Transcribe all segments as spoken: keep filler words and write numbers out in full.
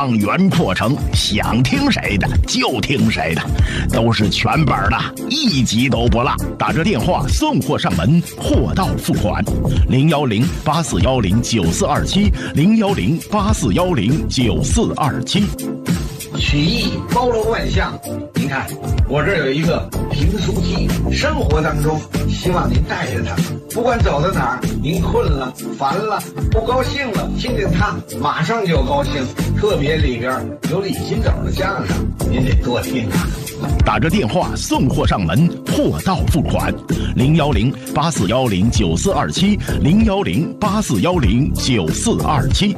方圆阔成，想听谁的就听谁的，都是全本的，一集都不落。打着电话送货上门，货到付款。零幺零八四幺零九四二七，零幺零八四幺零九四二七。 曲艺包罗万象，您看我这儿有一个评书机，生活当中希望您带着它，不管走到哪儿，您困了、烦了、不高兴了，听听它，马上就高兴。特别里边有李金斗的相声，您得多听啊。 打着电话送货上门，货到付款。零幺零八四幺零九四二七，零幺零八四幺零九四二七。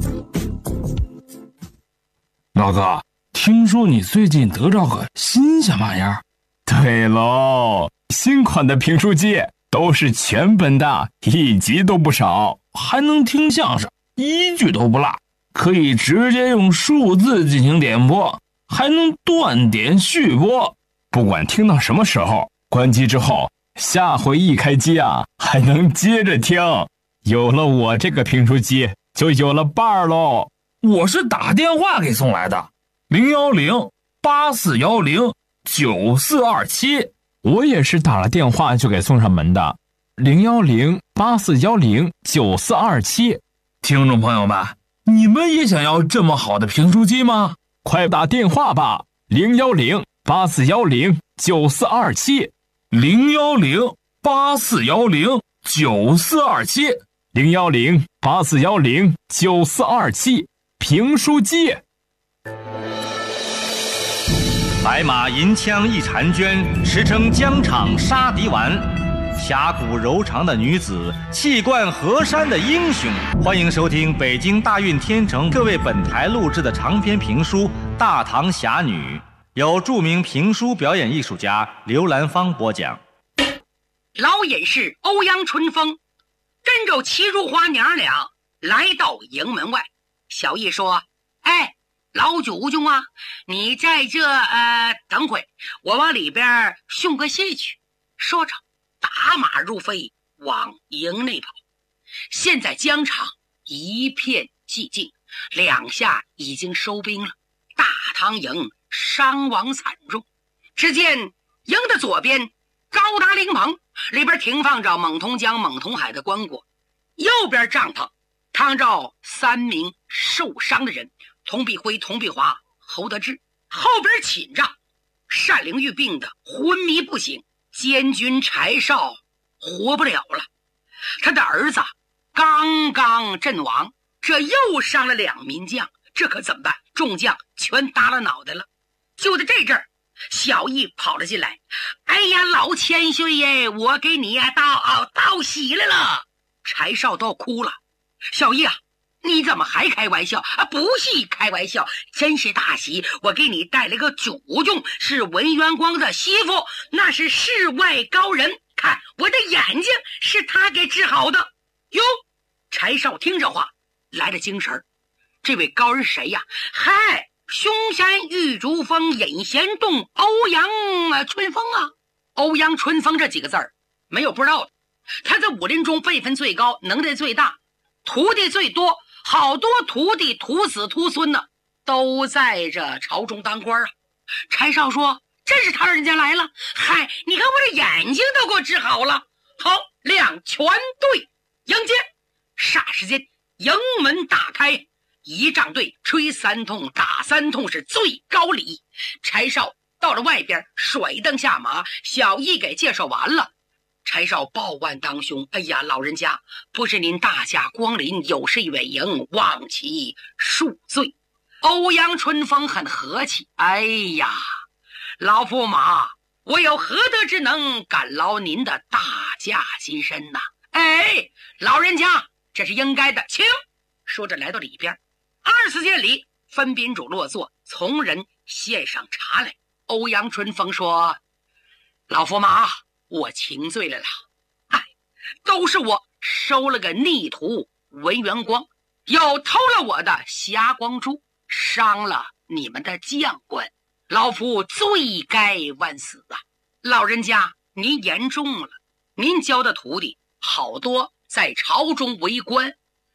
老哥，听说你最近得着个新鲜玩意儿？ 对喽，新款的评书机都是全本的，一集都不少， 还能听相声，一句都不落，可以直接用数字进行点播，还能断点续播。 不管听到什么时候，关机之后，下回一开机啊，还能接着听。有了我这个评书机，就有了伴儿喽。 我是打电话给送来的，零幺零八四幺零九四二七。 我也是打了电话就给送上门的，零幺零八四幺零九四二七。 听众朋友们，你们也想要这么好的评书机吗？ 快打电话吧，零幺零八四幺零九四二七， 零幺零八四幺零九四二七， 零幺零八四幺零九四二七。评书机。 白马银枪一婵娟，驰骋疆场杀敌丸。侠骨柔肠的女子，气贯河山的英雄。欢迎收听北京大运天成各为本台录制的长篇评书《大唐侠女》，由著名评书表演艺术家刘兰芳播讲。 老隐士欧阳春风跟着齐如花娘俩来到营门外。小易说：哎，老祖宗啊，你在这呃等会，我往里边送个信去。说着打马入飞往营内跑。现在疆场一片寂静，两下已经收兵了，大唐营伤亡惨重。只见营的左边高达灵棚，里边停放着蒙通江蒙通海的棺椁，右边帐篷躺着三名受伤的人，童必辉、童必华、侯德志。后边寝着单灵玉病的昏迷不醒，监军柴少活不了了，他的儿子刚刚阵亡，这又伤了两名将，这可怎么办？众将全耷了脑袋了。就在这阵儿，小易跑了进来。哎呀，老千岁耶，我给你呀道道喜来了。柴少都哭了。小易啊，你怎么还开玩笑啊？不是开玩笑，真是大喜，我给你带了个祖宗，是文渊光的媳妇，那是世外高人，看我的眼睛是他给治好的。哟，柴少听这话来了精神，这位高人谁呀？嗨，嵩山玉竹峰隐贤洞欧阳春风啊。欧阳春风这几个字儿没有不知道的，他在武林中辈分最高，能耐最大，徒弟最多，好多徒弟徒子徒孙呢，都在这朝中当官啊。柴少说：真是他人家来了，嗨，你看我这眼睛都给我治好了。好，两全队迎接。霎时间营门打开，仪仗队吹三通打三通是最高礼。柴少到了外边，甩灯下马，小易给介绍完了。柴少报万当兄，哎呀，老人家，不是您大驾光临，有事远迎，望其恕罪。欧阳春风很和气，哎呀，老驸马，我有何德之能感劳您的大驾亲身呐？哎，老人家，这是应该的，请。说着来到里边，二次见礼，分宾主落座，从人献上茶来。欧阳春风说：老驸马，我请罪来了，哎，都是我收了个逆徒文元光，又偷了我的霞光珠，伤了你们的将官，老夫罪该万死啊！老人家您言重了，您教的徒弟好多在朝中为官，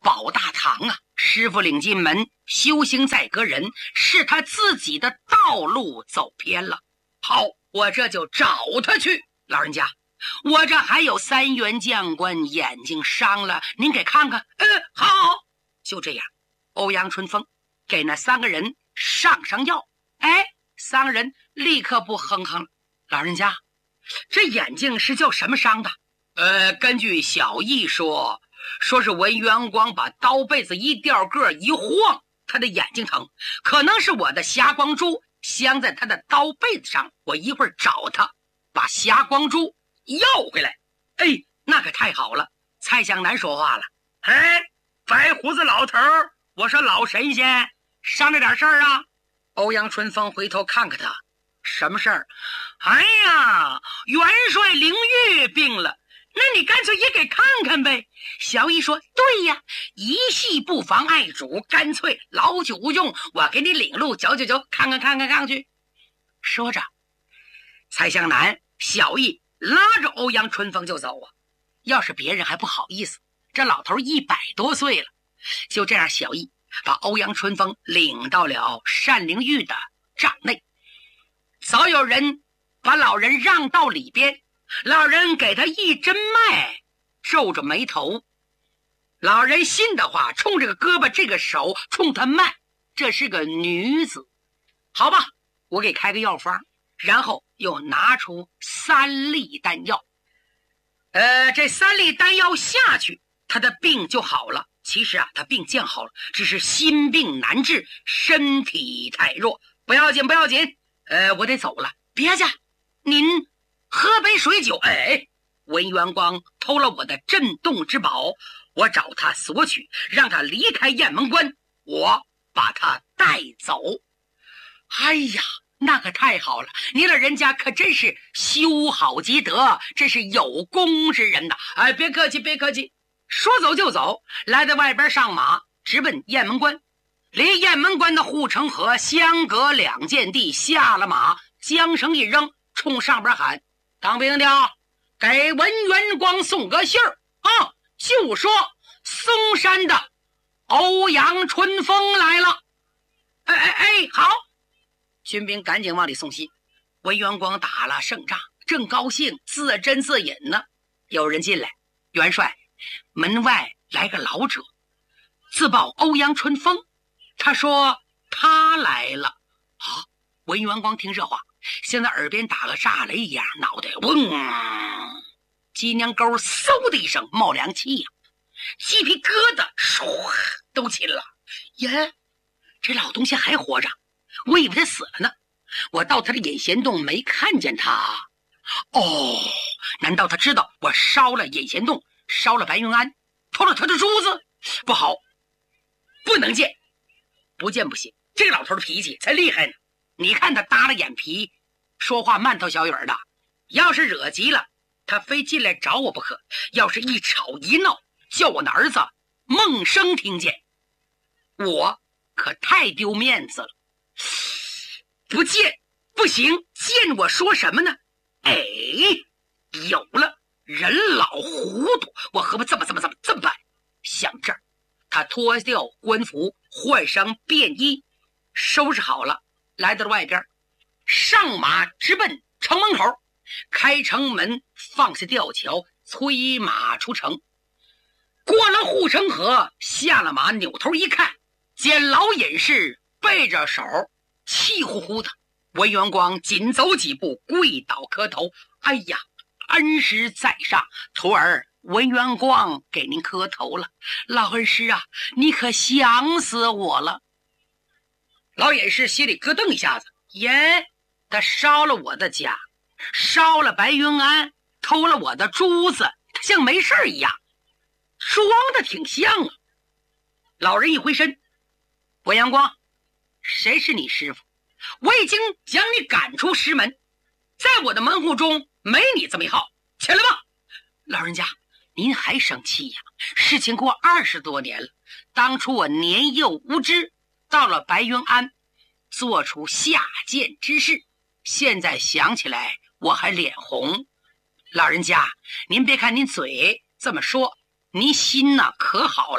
宝大堂啊，师傅领进门，修行在个人，是他自己的道路走偏了。好，我这就找他去。老人家，我这还有三员将官眼睛伤了，您给看看。呃，好，就这样。欧阳春风给那三个人上上药，哎，三个人立刻不哼哼了。老人家，这眼睛是叫什么伤的？呃，根据小易说，说是文元光把刀背子一掉个一晃，他的眼睛疼，可能是我的霞光珠镶在他的刀背子上，我一会儿找他把霞光珠要回来。哎，那可太好了。蔡向南说话了，哎，白胡子老头，我说老神仙，商量点事儿啊。欧阳春风回头看看他，什么事儿？哎呀，元帅灵玉病了，那你干脆也给看看呗。小易说，对呀，一系不妨碍主，干脆老九用，我给你领路，走走走，看看看看看去。说着，蔡向南、小易拉着欧阳春风就走啊。要是别人还不好意思，这老头一百多岁了。就这样，小易把欧阳春风领到了单灵玉的帐内，早有人把老人让到里边，老人给他一针脉，皱着眉头。老人信的话，冲这个胳膊这个手冲他脉，这是个女子。好吧，我给开个药方，然后又拿出三粒丹药。呃，这三粒丹药下去，他的病就好了。其实啊，他病见好了，只是心病难治，身体太弱。不要紧，不要紧。呃，我得走了。别介，您喝杯水酒。哎，文元光偷了我的镇洞之宝，我找他索取，让他离开雁门关，我把他带走。哎呀，那可太好了！您老人家可真是修好积德，真是有功之人呐！哎，别客气，别客气。说走就走，来到外边上马，直奔雁门关。离雁门关的护城河相隔两箭地，下了马，缰绳一扔，冲上边喊：当兵的，给文元光送个信儿啊！就说嵩山的欧阳春风来了。哎哎哎，好！军兵赶紧往里送信。文元光打了胜仗，正高兴，自斟自饮呢。有人进来，元帅，门外来个老者，自报欧阳春风，他说他来了。啊！文元光听这话，像在耳边打个炸雷一样，脑袋嗡，脊梁沟嗖的一声冒凉气呀、啊，鸡皮疙瘩唰都起了。耶，这老东西还活着，我以为他死了呢。我到他的隐贤洞没看见他。哦，难道他知道我烧了隐贤洞，烧了白云庵，偷了他的珠子？不好，不能见，不见不行。这个老头的脾气才厉害呢。你看他耷了眼皮，说话慢头小语的，要是惹急了，他非进来找我不可。要是一吵一闹，叫我的儿子孟生听见，我可太丢面子了。不见不行，见我说什么呢？哎，有了，人老糊涂，我何不这么这么这么这么办？想这儿，他脱掉官服，换上便衣，收拾好了，来到了外边，上马直奔城门口，开城门，放下吊桥，催马出城。过了护城河，下了马，扭头一看，见老隐士背着手，气呼呼的。文元光紧走几步，跪倒磕头：哎呀，恩师在上，徒儿文元光给您磕头了。老恩师啊，你可想死我了。老隐士心里咯噔一下子，耶，他烧了我的家，烧了白云庵，偷了我的珠子，他像没事一样，装的挺像啊。老人一回身：文元光，谁是你师傅？我已经将你赶出师门，在我的门户中没你这么一号，起来吧。老人家，您还生气呀？事情过二十多年了，当初我年幼无知，到了白云庵，做出下贱之事，现在想起来我还脸红。老人家，您别看您嘴这么说，您心呐可好了，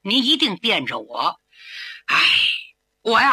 你一定惦着我。哎，我呀